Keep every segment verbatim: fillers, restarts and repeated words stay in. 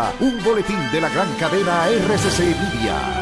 presenta un boletín de la gran cadena R C C Media.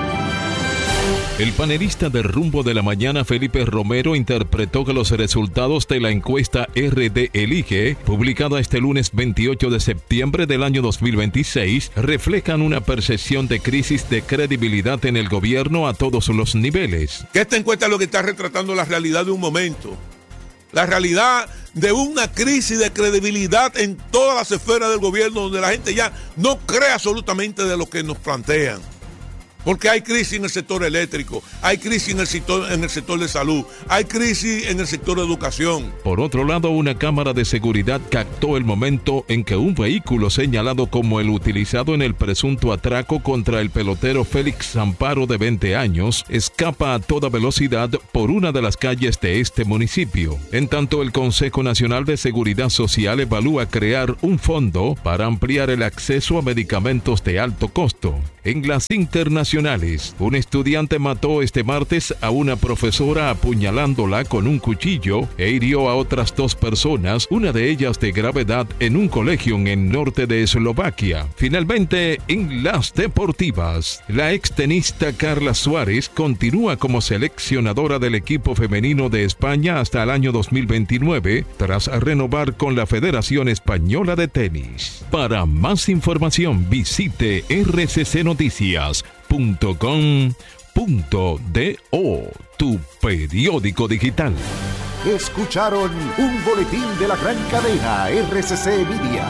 El panelista de Rumbo de la Mañana, Felipe Romero, interpretó que los resultados de la encuesta R D Elige, publicada este lunes veintiocho de septiembre del año dos mil veintiséis, reflejan una percepción de crisis de credibilidad en el gobierno a todos los niveles. Que esta encuesta es lo que está retratando la realidad de un momento. La realidad de una crisis de credibilidad en todas las esferas del gobierno, donde la gente ya no cree absolutamente de lo que nos plantean. Porque hay crisis en el sector eléctrico, hay crisis en el sector, en el sector de salud, hay crisis en el sector de educación. Por otro lado, una cámara de seguridad captó el momento en que un vehículo señalado como el utilizado en el presunto atraco contra el pelotero Félix Amparo, de veinte años, escapa a toda velocidad por una de las calles de este municipio. En tanto, el Consejo Nacional de Seguridad Social evalúa crear un fondo para ampliar el acceso a medicamentos de alto costo. En las internacionales, un estudiante mató este martes a una profesora apuñalándola con un cuchillo e hirió a otras dos personas, una de ellas de gravedad, en un colegio en el norte de Eslovaquia. Finalmente, en las deportivas, la extenista Carla Suárez continúa como seleccionadora del equipo femenino de España hasta el año dos mil veintinueve, tras renovar con la Federación Española de Tenis. Para más información, visite r c c noticias punto com punto do, tu periódico digital. Escucharon un boletín de la gran cadena R C C Media.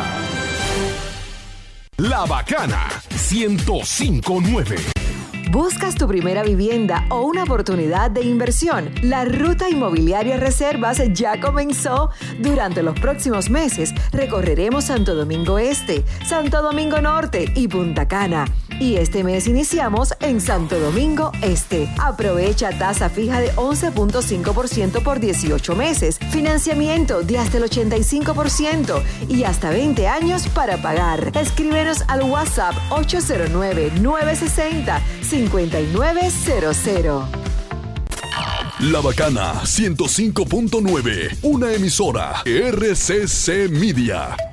La Bacana ciento cinco punto nueve. ¿Buscas tu primera vivienda o una oportunidad de inversión? La Ruta Inmobiliaria Reservas ya comenzó. Durante los próximos meses recorreremos Santo Domingo Este, Santo Domingo Norte y Punta Cana. Y este mes iniciamos en Santo Domingo Este. Aprovecha tasa fija de once punto cinco por ciento por dieciocho meses, financiamiento de hasta el ochenta y cinco por ciento y hasta veinte años para pagar. Escríbenos al WhatsApp ocho cero nueve, nueve seis cero, cinco nueve cero cero. La Bacana ciento cinco punto nueve, una emisora R C C Media.